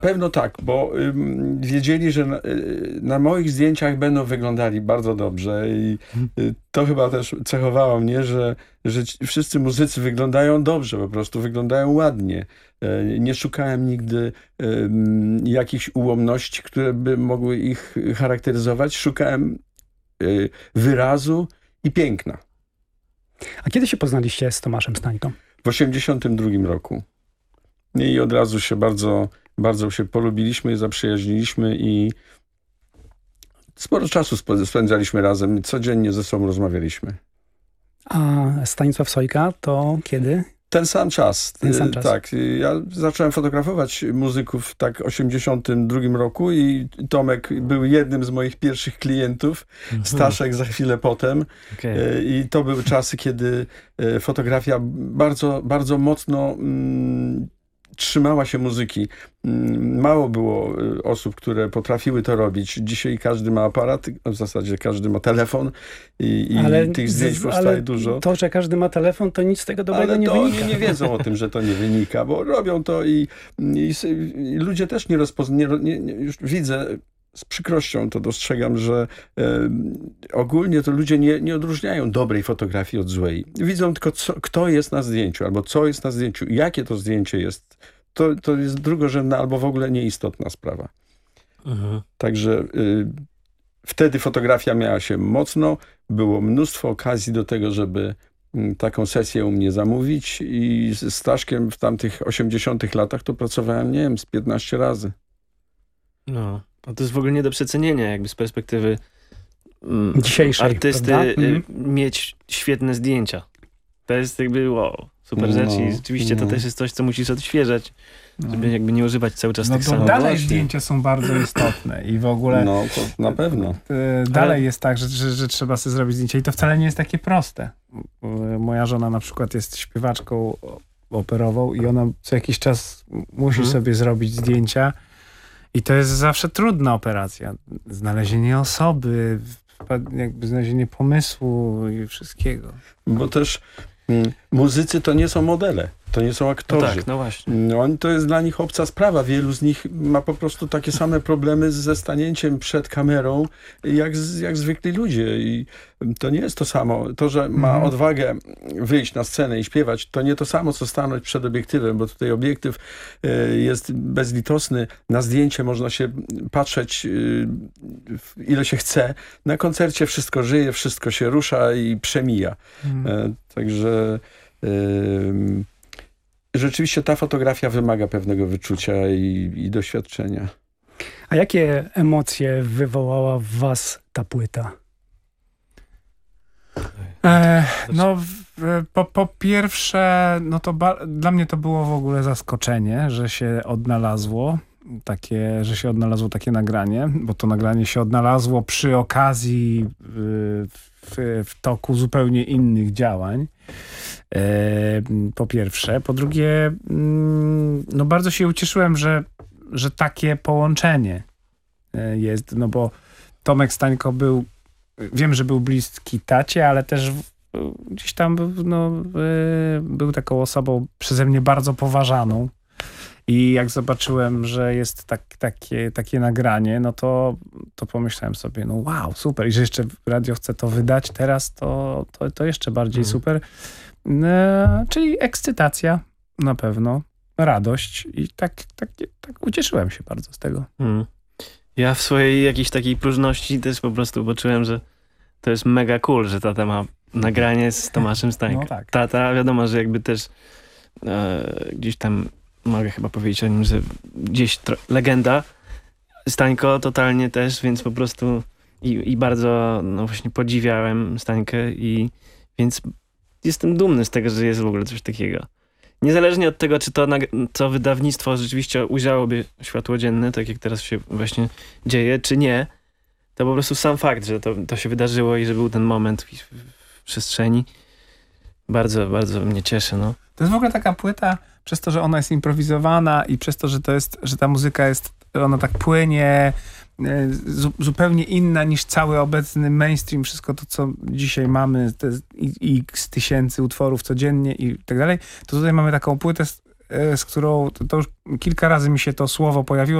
Pewno tak, bo wiedzieli, że na moich zdjęciach będą wyglądali bardzo dobrze i to chyba też cechowało mnie, że wszyscy muzycy wyglądają dobrze, po prostu wyglądają ładnie. Nie szukałem nigdy jakichś ułomności, które by mogły ich charakteryzować. Szukałem wyrazu i piękna. A kiedy się poznaliście z Tomaszem Stańką? W 1982 roku. I od razu się bardzo się polubiliśmy, zaprzyjaźniliśmy i sporo czasu spędzaliśmy razem. Codziennie ze sobą rozmawialiśmy. A Stanisław Sojka to kiedy? Ten sam czas. Ten sam czas. Tak. Ja zacząłem fotografować muzyków tak w 1982 roku i Tomek był jednym z moich pierwszych klientów. Staszek za chwilę potem. Okay. I to były czasy, kiedy fotografia bardzo, bardzo mocno trzymała się muzyki. Mało było osób, które potrafiły to robić. Dzisiaj każdy ma aparat, w zasadzie każdy ma telefon i tych zdjęć powstaje dużo. To, że każdy ma telefon, to nic z tego dobrego nie wynika. Ale oni nie wiedzą o tym, że to nie wynika, bo robią to i ludzie też nie rozpoznają. Już widzę, z przykrością to dostrzegam, że ogólnie to ludzie nie odróżniają dobrej fotografii od złej. Widzą tylko, kto jest na zdjęciu, albo co jest na zdjęciu, jakie to zdjęcie jest. To jest drugorzędna albo w ogóle nieistotna sprawa. Także wtedy fotografia miała się mocno. Było mnóstwo okazji do tego, żeby taką sesję u mnie zamówić i z Staszkiem w tamtych 80 latach to pracowałem, nie wiem, z 15 razy. No, to jest w ogóle nie do przecenienia, jakby z perspektywy dzisiejszej artysty mieć świetne zdjęcia. To jest jakby super rzecz i rzeczywiście to też jest coś, co musisz odświeżać, żeby jakby nie używać cały czas tych samych. Dalej zdjęcia są bardzo istotne i w ogóle no to na pewno. Dalej jest tak, że trzeba sobie zrobić zdjęcia i to wcale nie jest takie proste. Moja żona na przykład jest śpiewaczką operową i ona co jakiś czas musi sobie zrobić zdjęcia i to jest zawsze trudna operacja. Znalezienie osoby, jakby znalezienie pomysłu i wszystkiego. Bo też muzycy to nie są modele, to nie są aktorzy. No tak, no właśnie. To jest dla nich obca sprawa. Wielu z nich ma po prostu takie same problemy ze stanięciem przed kamerą, jak zwykli ludzie. I to nie jest to samo. To, że ma odwagę wyjść na scenę i śpiewać, to nie to samo, co stanąć przed obiektywem, bo tutaj obiektyw jest bezlitosny. Na zdjęcie można się patrzeć ile się chce. Na koncercie wszystko żyje, wszystko się rusza i przemija. Także rzeczywiście ta fotografia wymaga pewnego wyczucia i doświadczenia. A jakie emocje wywołała w was ta płyta? Po pierwsze, no to dla mnie to było w ogóle zaskoczenie, że się odnalazło takie nagranie, bo to nagranie się odnalazło przy okazji w toku zupełnie innych działań. Po pierwsze. Po drugie, no bardzo się ucieszyłem, że takie połączenie jest, no bo Tomek Stańko wiem, że był bliski tacie, ale też gdzieś tam był taką osobą przeze mnie bardzo poważaną. I jak zobaczyłem, że jest takie nagranie, no to pomyślałem sobie, no wow, super. I że jeszcze radio chce to wydać teraz, to jeszcze bardziej super. Czyli ekscytacja na pewno, radość i tak ucieszyłem się bardzo z tego. Ja w swojej jakiejś takiej próżności też po prostu poczułem, że to jest mega cool, że tata ma nagranie z Tomaszem Stańką. No tak. Tata, wiadomo, że jakby też gdzieś tam mogę chyba powiedzieć o nim, że gdzieś legenda. Stańko totalnie też, więc po prostu i bardzo właśnie podziwiałem Stańkę i więc jestem dumny z tego, że jest w ogóle coś takiego. Niezależnie od tego, czy to wydawnictwo rzeczywiście ujrzałoby światło dzienne, tak jak teraz się właśnie dzieje, czy nie, to po prostu sam fakt, że to się wydarzyło i że był ten moment w przestrzeni, bardzo, bardzo mnie cieszy. No. To jest w ogóle taka płyta, przez to, że ona jest improwizowana i przez to, że ta muzyka jest, ona tak płynie, zupełnie inna niż cały obecny mainstream, wszystko to, co dzisiaj mamy, te x tysięcy utworów codziennie i tak dalej, to tutaj mamy taką płytę z którą to już kilka razy mi się to słowo pojawiło,